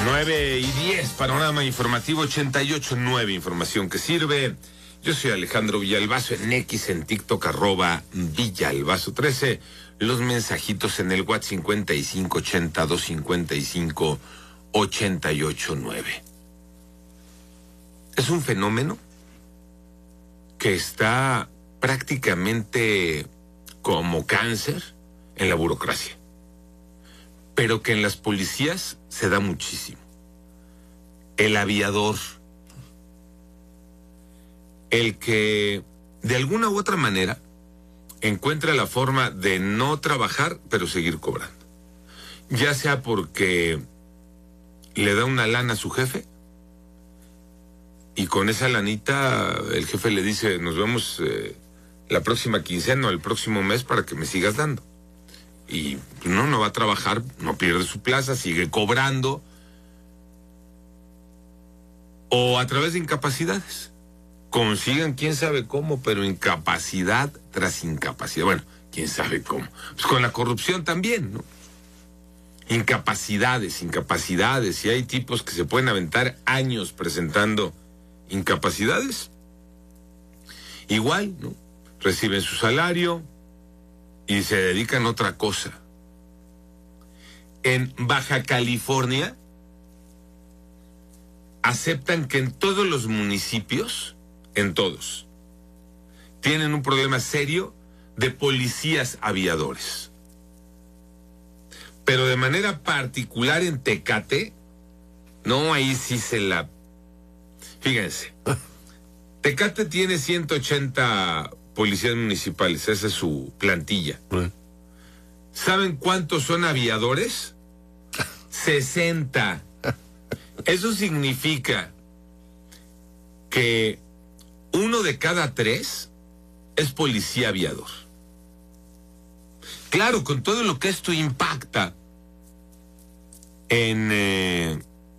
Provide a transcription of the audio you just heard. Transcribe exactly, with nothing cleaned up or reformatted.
nueve y diez, panorama informativo ochenta y ocho punto nueve, información que sirve. Yo soy Alejandro Villalbazo, en X, en TikTok, arroba Villalbazo trece. Los mensajitos en el WhatsApp cincuenta y cinco ochenta, doscientos cincuenta y cinco, ochenta y ocho nueve. Es un fenómeno que está prácticamente como cáncer en la burocracia, pero que en las policías se da muchísimo. El aviador, el que de alguna u otra manera encuentra la forma de no trabajar, pero seguir cobrando. Ya sea porque le da una lana a su jefe, y con esa lanita el jefe le dice, nos vemos eh, la próxima quincena o el próximo mes para que me sigas dando. Y no, no va a trabajar, no pierde su plaza, sigue cobrando. O a través de incapacidades. Consigan quién sabe cómo, pero incapacidad tras incapacidad. Bueno, quién sabe cómo. Pues con la corrupción también, ¿no? Incapacidades, incapacidades. Y hay tipos que se pueden aventar años presentando incapacidades. Igual, ¿no? Reciben su salario y se dedican a otra cosa. En Baja California aceptan que en todos los municipios, en todos, tienen un problema serio de policías aviadores. Pero de manera particular en Tecate, no, ahí sí se la... Fíjense, Tecate tiene ciento ochenta policías municipales, esa es su plantilla. ¿Saben cuántos son aviadores? sesenta. Eso significa que uno de cada tres es policía aviador. Claro, con todo lo que esto impacta en, eh,